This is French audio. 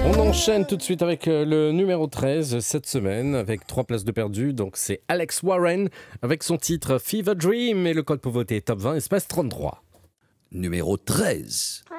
On enchaîne tout de suite avec le numéro 13 cette semaine avec 3 places de perdu. Donc c'est Alex Warren avec son titre Fever Dream et le code pauvreté top 20 espace 33. Numéro 13.